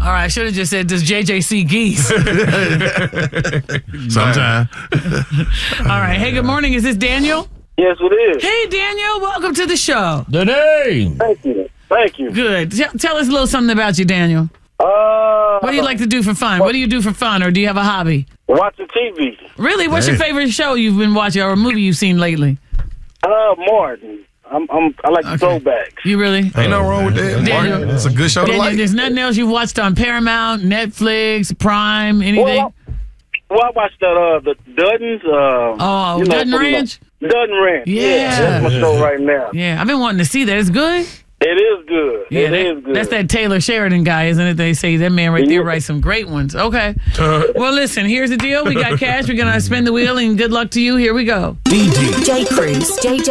All right, I should have just said, does JJ see geese? Sometime. All right. Hey, good morning. Is this Daniel? Yes, it is. Hey, Daniel. Welcome to the show. Today. Thank you. Thank you. Good. Tell us a little something about you, Daniel. What do you like to do for fun? What do you do for fun, or do you have a hobby? Watching TV. Really? What's your favorite show you've been watching or a movie you've seen lately? Martin. I like the throwbacks. You really? Ain't no wrong with that. Daniel, Martin, it's a good show to Daniel, like. there's nothing else you've watched on Paramount, Netflix, Prime, anything? Well, I watched the Duddens. Dutton Ranch? Dutton Ranch. Yeah. That's my show right now. Yeah, I've been wanting to see that. It's good? It is good. Yeah, it is good. That's that Taylor Sheridan guy, isn't it? They say that man right there writes some great ones. Okay. Well, listen, here's the deal. We got cash. We're going to spin the wheel, and good luck to you. Here we go. DJ Cruz.